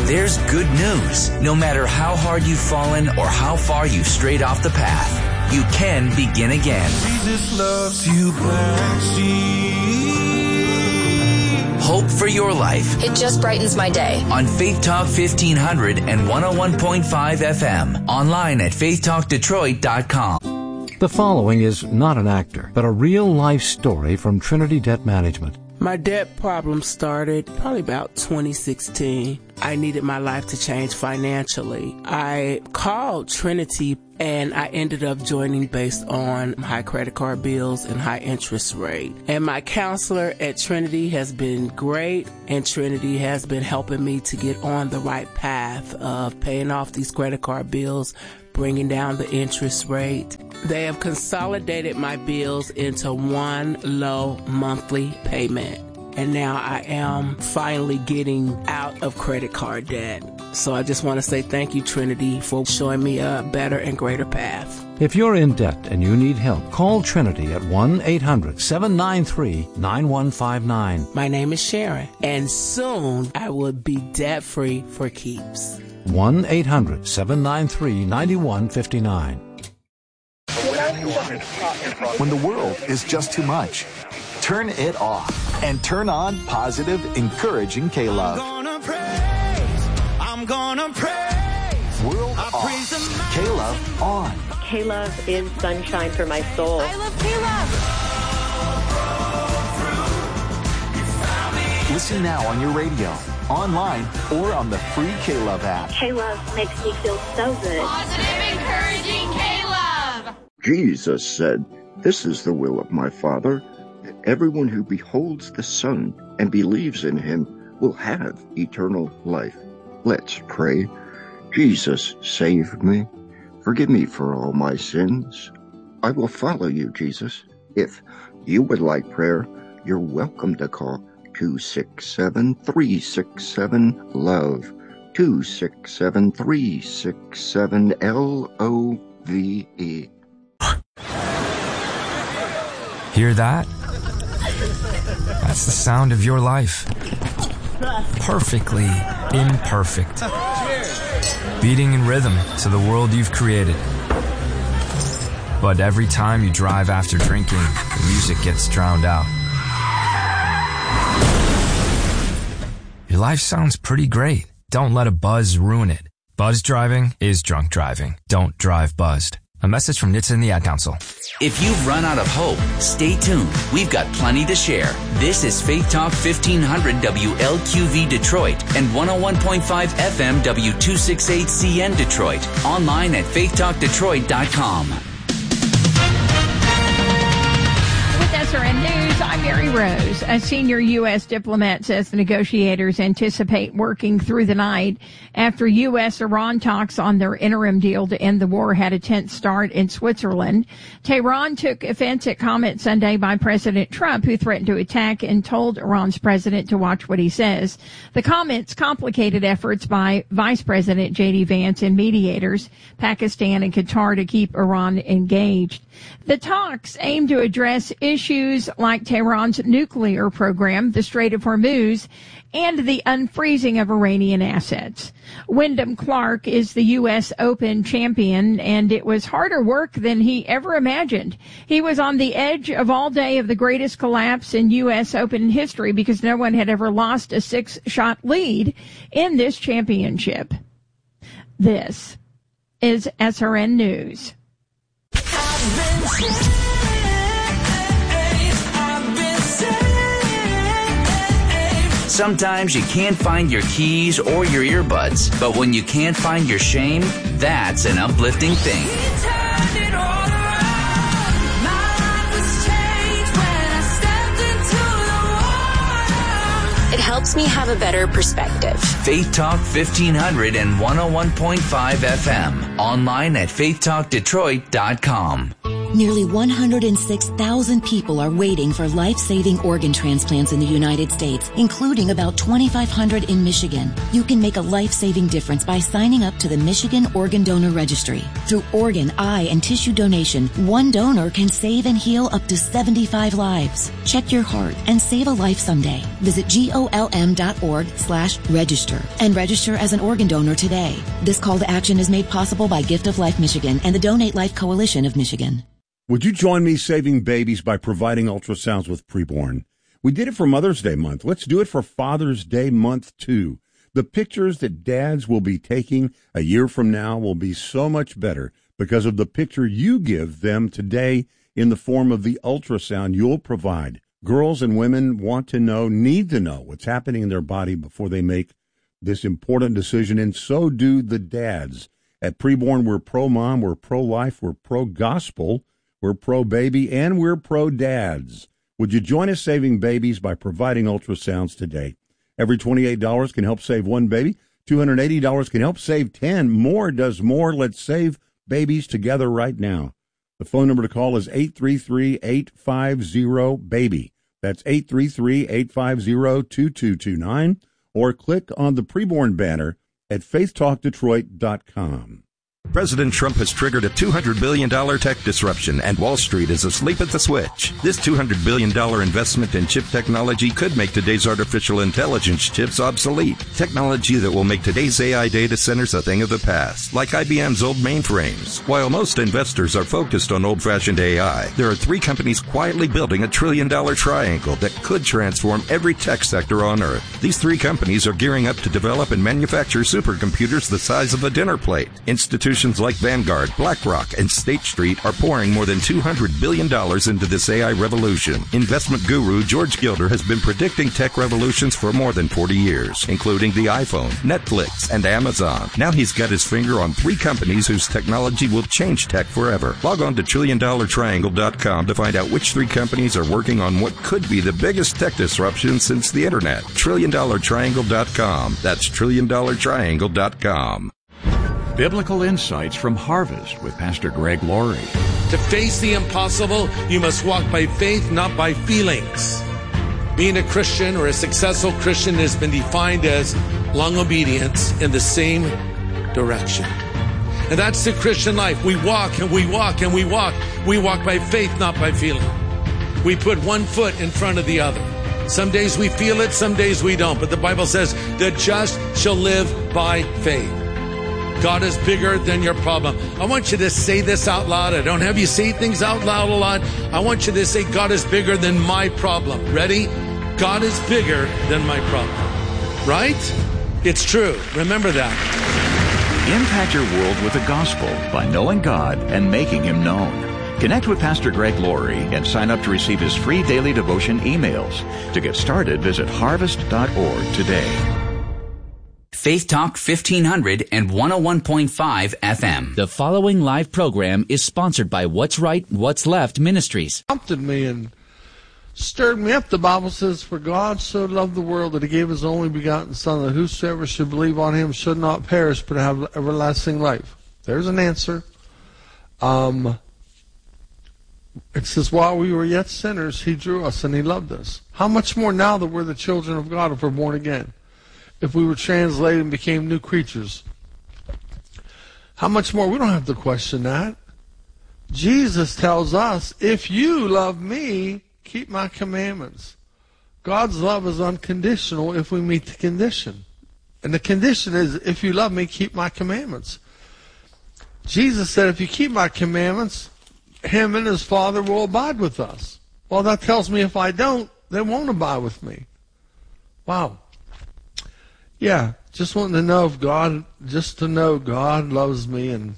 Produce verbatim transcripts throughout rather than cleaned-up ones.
there's good news. No matter how hard you've fallen or how far you've strayed off the path, you can begin again. Jesus loves you, Black Sheep. Hope for your life. It just brightens my day. On Faith Talk fifteen hundred and one oh one point five F M. Online at faith talk detroit dot com. The following is not an actor, but a real-life story from Trinity Debt Management. My debt problem started probably about twenty sixteen. I needed my life to change financially. I called Trinity and I ended up joining based on high credit card bills and high interest rate. And my counselor at Trinity has been great, and Trinity has been helping me to get on the right path of paying off these credit card bills, bringing down the interest rate. They have consolidated my bills into one low monthly payment. And now I am finally getting out of credit card debt. So I just want to say thank you, Trinity, for showing me a better and greater path. If you're in debt and you need help, call Trinity at one eight hundred seven nine three nine one five nine. My name is Sharon, and soon I will be debt-free for keeps. one eight hundred seven nine three nine one five nine. When the world is just too much, turn it off and turn on positive, encouraging K-Love. I'm gonna praise, I'm gonna praise. World I off, praise the K-Love on. K-Love is sunshine for my soul. I love K-Love. Listen now on your radio, online, or on the free K-Love app. K-Love makes me feel so good. Positive, encouraging K-Love. Jesus said, "This is the will of my Father, that everyone who beholds the Son and believes in him will have eternal life." Let's pray. Jesus, save me. Forgive me for all my sins. I will follow you, Jesus. If you would like prayer, you're welcome to call two six seven, three six seven, LOVE, two six seven, three six seven, L O V E. Hear that? That's the sound of your life. Perfectly imperfect. Beating in rhythm to the world you've created. But every time you drive after drinking, the music gets drowned out. Your life sounds pretty great. Don't let a buzz ruin it. Buzz driving is drunk driving. Don't drive buzzed. A message from N H T S A and the Ad Council. If you've run out of hope, stay tuned. We've got plenty to share. This is Faith Talk fifteen hundred W L Q V Detroit and one oh one point five F M W two sixty-eight C N Detroit. Online at faith talk detroit dot com. With S R N News, I'm Mary Rose. A senior U S diplomat says the negotiators anticipate working through the night after U S Iran talks on their interim deal to end the war had a tense start in Switzerland. Tehran took offense at comments Sunday by President Trump, who threatened to attack and told Iran's president to watch what he says. The comments complicated efforts by Vice President J D Vance and mediators, Pakistan and Qatar, to keep Iran engaged. The talks aim to address issues like Tehran's nuclear program, the Strait of Hormuz, and the unfreezing of Iranian assets. Wyndham Clark is the U S Open champion, and it was harder work than he ever imagined. He was on the edge of all day of the greatest collapse in U S Open history because no one had ever lost a six-shot lead in this championship. This is S R N News. Sometimes you can't find your keys or your earbuds, but when you can't find your shame, that's an uplifting thing. It helps me have a better perspective. Faith Talk fifteen hundred and one oh one point five F M. Online at faith talk detroit dot com. Nearly one hundred six thousand people are waiting for life-saving organ transplants in the United States, including about twenty-five hundred in Michigan. You can make a life-saving difference by signing up to the Michigan Organ Donor Registry. Through organ, eye, and tissue donation, one donor can save and heal up to seventy-five lives. Check your heart and save a life someday. Visit golm.org slash register and register as an organ donor today. This call to action is made possible by Gift of Life Michigan and the Donate Life Coalition of Michigan. Would you join me saving babies by providing ultrasounds with Preborn? We did it for Mother's Day month. Let's do it for Father's Day month, too. The pictures that dads will be taking a year from now will be so much better because of the picture you give them today in the form of the ultrasound you'll provide. Girls and women want to know, need to know what's happening in their body before they make this important decision, and so do the dads. At Preborn, we're pro-mom, we're pro-life, we're pro-gospel, we're pro-baby, and we're pro-dads. Would you join us saving babies by providing ultrasounds today? Every twenty-eight dollars can help save one baby. two hundred eighty dollars can help save ten. More does more. Let's save babies together right now. The phone number to call is eight three three, eight five zero, BABY. That's eight three three, eight five zero, two two two nine. Or click on the Preborn banner at faith talk detroit dot com. President Trump has triggered a two hundred billion dollars tech disruption, and Wall Street is asleep at the switch. This two hundred billion dollars investment in chip technology could make today's artificial intelligence chips obsolete. Technology that will make today's A I data centers a thing of the past, like I B M's old mainframes. While most investors are focused on old-fashioned A I, there are three companies quietly building a trillion-dollar triangle that could transform every tech sector on Earth. These three companies are gearing up to develop and manufacture supercomputers the size of a dinner plate. Institutions like Vanguard, BlackRock, and State Street are pouring more than two hundred billion dollars into this A I revolution. Investment guru George Gilder has been predicting tech revolutions for more than forty years, including the iPhone, Netflix, and Amazon. Now he's got his finger on three companies whose technology will change tech forever. Log on to trillion dollar triangle dot com to find out which three companies are working on what could be the biggest tech disruption since the Internet. trillion dollar triangle dot com. That's trillion dollar triangle dot com. Biblical Insights from Harvest with Pastor Greg Laurie. To face the impossible, you must walk by faith, not by feelings. Being a Christian or a successful Christian has been defined as long obedience in the same direction. And that's the Christian life. We walk and we walk and we walk. We walk by faith, not by feeling. We put one foot in front of the other. Some days we feel it, some days we don't. But the Bible says, the just shall live by faith. God is bigger than your problem. I want you to say this out loud. I don't have you say things out loud a lot. I want you to say, God is bigger than my problem. Ready? God is bigger than my problem. Right? It's true. Remember that. Impact your world with the gospel by knowing God and making Him known. Connect with Pastor Greg Laurie and sign up to receive his free daily devotion emails. To get started, visit harvest dot org today. Faith Talk fifteen hundred and one oh one point five F M. The following live program is sponsored by What's Right, What's Left Ministries. Prompted me and stirred me up. The Bible says, for God so loved the world that He gave His only begotten Son, that whosoever should believe on Him should not perish but have everlasting life. There's an answer. Um, it says, while we were yet sinners, He drew us and He loved us. How much more now that we're the children of God if we're born again? If we were translated and became new creatures. How much more? We don't have to question that. Jesus tells us, if you love me, keep my commandments. God's love is unconditional if we meet the condition. And the condition is, if you love me, keep my commandments. Jesus said, if you keep my commandments, Him and His Father will abide with us. Well, that tells me if I don't, they won't abide with me. Wow. Yeah, just wanting to know if God, just to know God loves me. And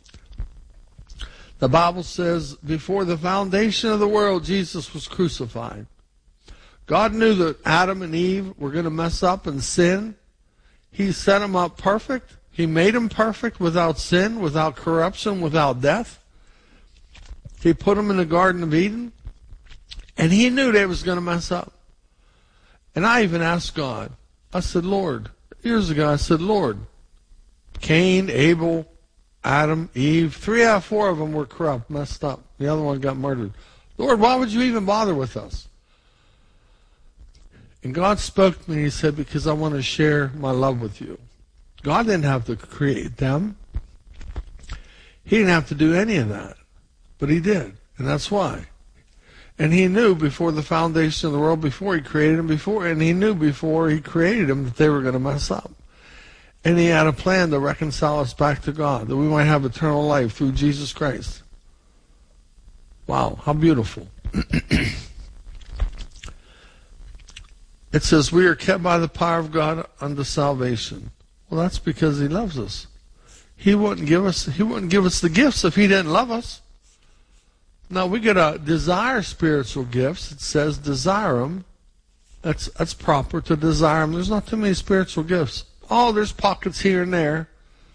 the Bible says, before the foundation of the world, Jesus was crucified. God knew that Adam and Eve were going to mess up and sin. He set them up perfect. He made them perfect without sin, without corruption, without death. He put them in the Garden of Eden. And He knew they was going to mess up. And I even asked God, I said, Lord, years ago, I said, Lord, Cain, Abel, Adam, Eve, three out of four of them were corrupt, messed up. The other one got murdered. Lord, why would you even bother with us? And God spoke to me, he said, because I want to share my love with you. God didn't have to create them. He didn't have to do any of that. But he did, and that's why. And he knew before the foundation of the world, before he created them, before, and he knew before he created them that they were going to mess up. And he had a plan to reconcile us back to God, that we might have eternal life through Jesus Christ. Wow, how beautiful. It says, we are kept by the power of God unto salvation. Well, that's because he loves us. He wouldn't give us, he wouldn't give us the gifts if he didn't love us. Now, we get to desire spiritual gifts. It says desire them. That's, that's proper to desire them. There's not too many spiritual gifts. Oh, there's pockets here and there.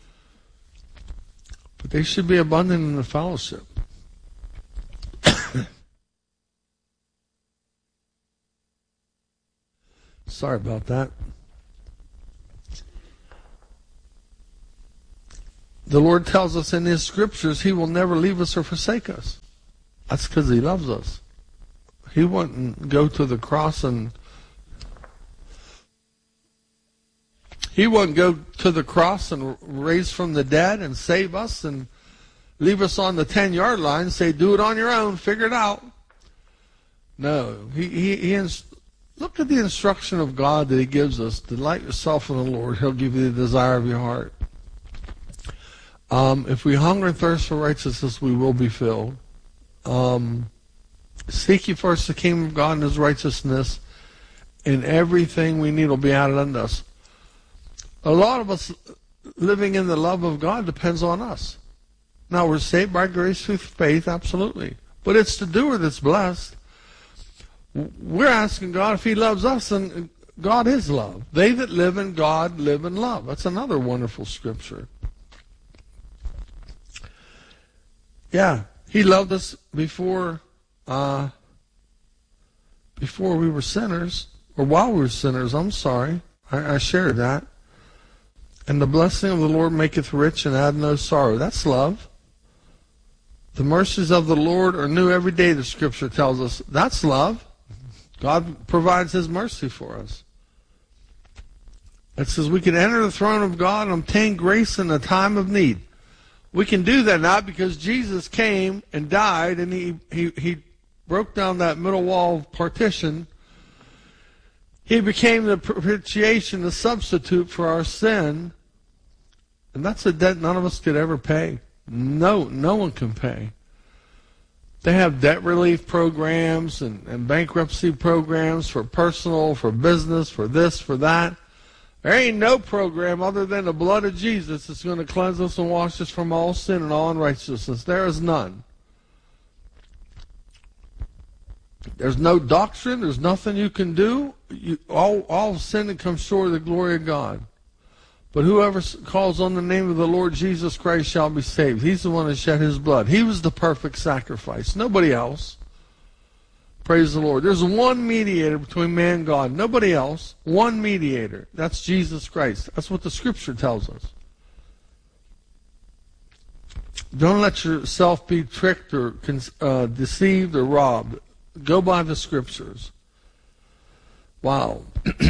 But they should be abundant in the fellowship. Sorry about that. The Lord tells us in his scriptures he will never leave us or forsake us. That's because he loves us. He wouldn't go to the cross and He wouldn't go to the cross and raise from the dead and save us and leave us on the ten-yard line and say, do it on your own, figure it out. No. He, he, he ins- Look at the instruction of God that he gives us. Delight yourself in the Lord. He'll give you the desire of your heart. Um, if we hunger and thirst for righteousness, we will be filled. Um, seek ye first the kingdom of God and his righteousness, and everything we need will be added unto us. A lot of us living in the love of God depends on us. Now, we're saved by grace through faith, absolutely. But it's the doer that's blessed. We're asking God if he loves us, and God is love. They that live in God live in love. That's another wonderful scripture. Yeah, he loved us before, uh, before we were sinners, or while we were sinners, I'm sorry. I, I shared that. And the blessing of the Lord maketh rich and add no sorrow. That's love. The mercies of the Lord are new every day, the scripture tells us. That's love. God provides his mercy for us. It says we can enter the throne of God and obtain grace in a time of need. We can do that not because Jesus came and died and he, he, he broke down that middle wall partition. He became the propitiation, the substitute for our sin. And that's a debt none of us could ever pay. No, no one can pay. They have debt relief programs and, and bankruptcy programs for personal, for business, for this, for that. There ain't no program other than the blood of Jesus that's going to cleanse us and wash us from all sin and all unrighteousness. There is none. There's no doctrine. There's nothing you can do. You, all, all sin that comes short of the glory of God. But whoever calls on the name of the Lord Jesus Christ shall be saved. He's the one that shed his blood. He was the perfect sacrifice. Nobody else. Praise the Lord. There's one mediator between man and God. Nobody else. One mediator. That's Jesus Christ. That's what the scripture tells us. Don't let yourself be tricked or uh, deceived or robbed. Go by the scriptures. Wow.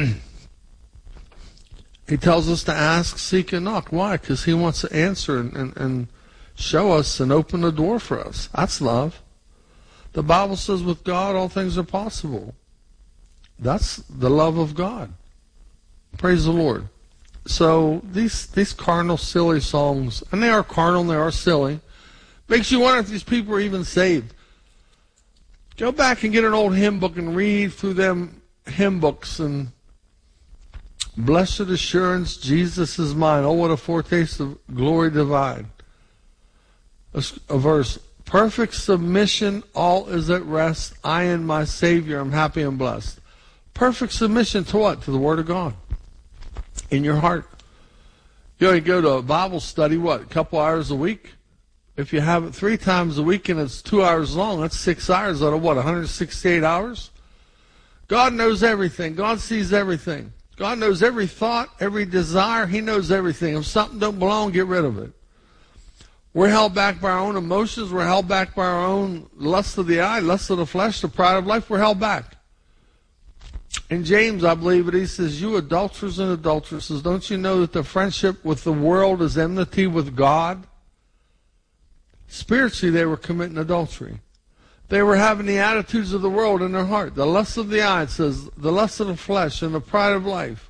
He tells us to ask, seek, and knock. Why? Because he wants to answer and, and, and show us and open the door for us. That's love. The Bible says with God all things are possible. That's the love of God. Praise the Lord. So these these carnal, silly songs, and they are carnal and they are silly, makes you wonder if these people are even saved. Go back and get an old hymn book and read through them hymn books and blessed assurance, Jesus is mine. Oh, what a foretaste of glory divine. A, a verse. Perfect submission, all is at rest. I and my Savior am happy and blessed. Perfect submission to what? To the Word of God. In your heart. You only go to a Bible study, what, a couple hours a week? If you have it three times a week and it's two hours long, that's six hours out of what, one hundred sixty-eight hours? God knows everything. God sees everything. God knows every thought, every desire. He knows everything. If something don't belong, get rid of it. We're held back by our own emotions. We're held back by our own lust of the eye, lust of the flesh, the pride of life. We're held back. In James, I believe it, he says, you adulterers and adulteresses, don't you know that the friendship with the world is enmity with God? Spiritually, they were committing adultery. They were having the attitudes of the world in their heart. The lust of the eye, it says, the lust of the flesh and the pride of life.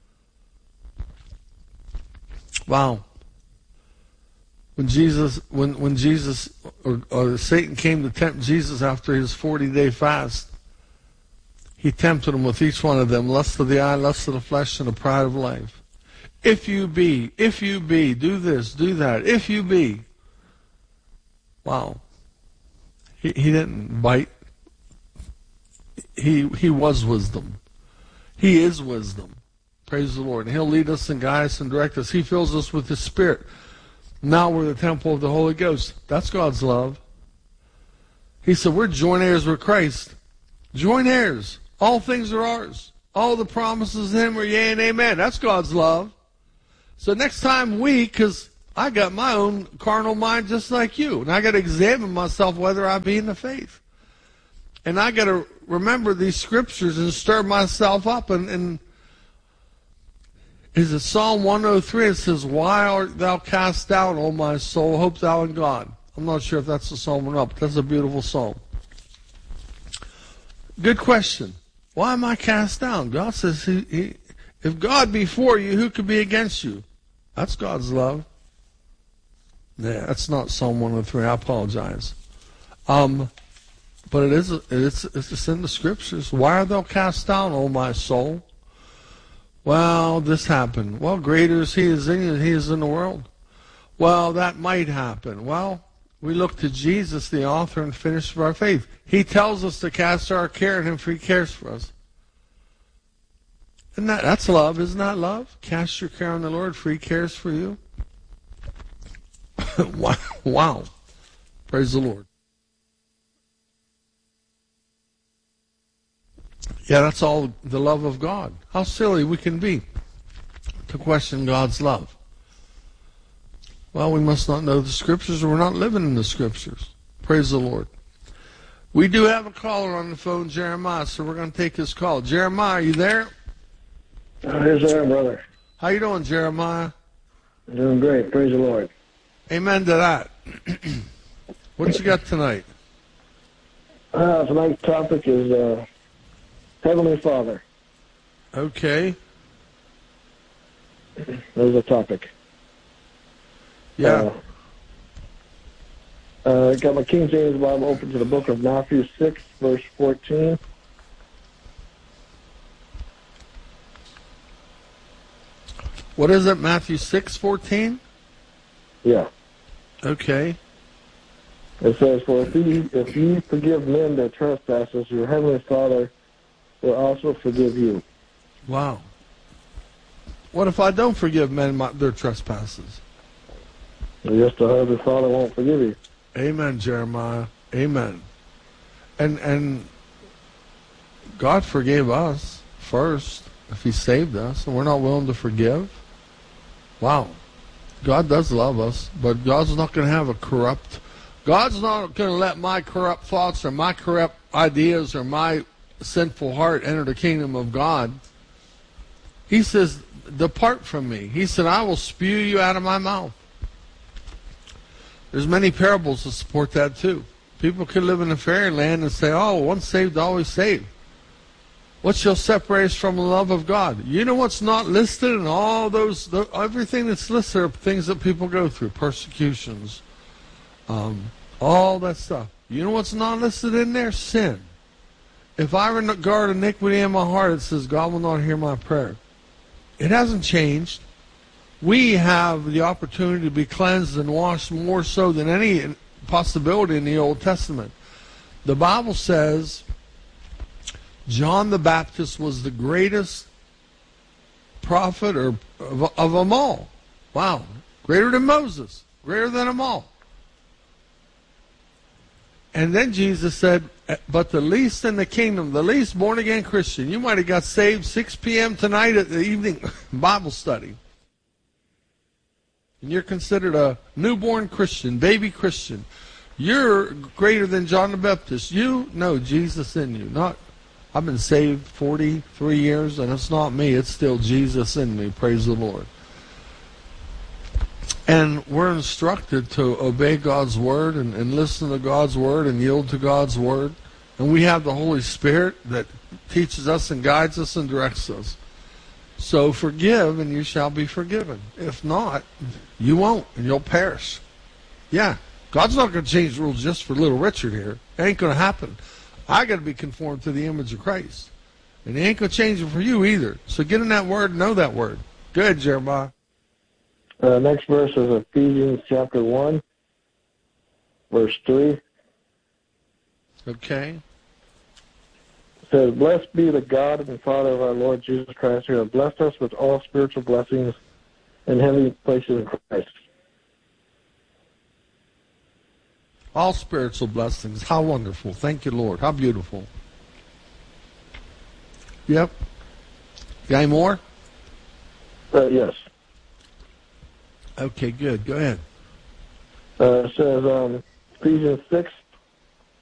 Wow. When Jesus, when, when Jesus, or, or Satan came to tempt Jesus after his forty-day fast, he tempted him with each one of them, lust of the eye, lust of the flesh, and the pride of life. If you be, if you be, do this, do that, if you be. Wow. He, he didn't bite. He, he was wisdom. He is wisdom. Praise the Lord. And he'll lead us and guide us and direct us. He fills us with his Spirit. Now we're the temple of the Holy Ghost. That's God's love. He said, we're joint heirs with Christ. Joint heirs. All things are ours. All the promises in him are yea and amen. That's God's love. So next time we, because I got my own carnal mind just like you, and I got to examine myself whether I be in the faith. And I got to remember these scriptures and stir myself up. And, and is it Psalm one oh three? It says, why art thou cast down, O my soul? Hope thou in God. I'm not sure if that's the psalm or not, but that's a beautiful psalm. Good question. Why am I cast down? God says, he, he, if God be for you, who could be against you? That's God's love. Yeah, that's not Psalm one oh three. I apologize. Um, but it is. It's it's in the scriptures. Why art thou cast down, O my soul? Well, this happened. Well, greater is he is in you than he is in the world. Well, that might happen. Well, we look to Jesus, the author and finisher of our faith. He tells us to cast our care on him, for he cares for us. Isn't that, that's love, isn't that love? Cast your care on the Lord, for he cares for you. Wow. Wow. Praise the Lord. Yeah, that's all the love of God. How silly we can be to question God's love. Well, we must not know the scriptures, or we're not living in the scriptures. Praise the Lord. We do have a caller on the phone, Jeremiah, so we're going to take his call. Jeremiah, are you there? Uh, yes, sir, brother. How you doing, Jeremiah? I'm doing great. Praise the Lord. Amen to that. What you got tonight? Uh, tonight's topic is uh, Heavenly Father. Okay. There's a topic. Yeah. Uh, uh, got my King James Bible open to the book of Matthew six, verse fourteen. What is it, Matthew six fourteen? Yeah. Okay. It says, for if you, if you forgive men their trespasses, your Heavenly Father will also forgive you. Wow. What if I don't forgive men my, their trespasses? Yes, the Heavenly Father won't forgive you. Amen, Jeremiah. Amen. And and God forgave us first if he saved us, and we're not willing to forgive. Wow. God does love us, but God's not going to have a corrupt... God's not going to let my corrupt thoughts or my corrupt ideas or my sinful heart enter the kingdom of God. He says, depart from me. He said, I will spew you out of my mouth. There's many parables to support that too. People could live in a fairyland and say, oh, once saved, always saved. What shall separate us from the love of God? You know what's not listed in all those, the, everything that's listed are things that people go through, persecutions, um, all that stuff. You know what's not listed in there? Sin. If I regard iniquity in my heart, it says God will not hear my prayer. It hasn't changed. We have the opportunity to be cleansed and washed more so than any possibility in the Old Testament. The Bible says John the Baptist was the greatest prophet or of, of them all. Wow. Greater than Moses. Greater than them all. And then Jesus said, but the least in the kingdom, the least born-again Christian, you might have got saved six p.m. tonight at the evening Bible study. and you're considered a newborn Christian, baby Christian, you're greater than John the Baptist. You know Jesus in you. Not, I've been saved forty-three years, and it's not me. It's still Jesus in me. Praise the Lord. And we're instructed to obey God's word and, and listen to God's word and yield to God's word. And we have the Holy Spirit that teaches us and guides us and directs us. So forgive and you shall be forgiven. If not, you won't and you'll perish. Yeah, God's not going to change the rules just for little Richard here. It ain't going to happen. I got to be conformed to the image of Christ. And he ain't going to change it for you either. So get in that word and know that word. Good, Jeremiah. Uh, next verse is Ephesians chapter one, verse three. Okay. It says, "Blessed be the God and Father of our Lord Jesus Christ, who has blessed us with all spiritual blessings in heavenly places in Christ." All spiritual blessings. How wonderful. Thank you, Lord. How beautiful. Yep. Got any more? Uh, yes. Okay, good. Go ahead. Uh, it says, um, Ephesians six,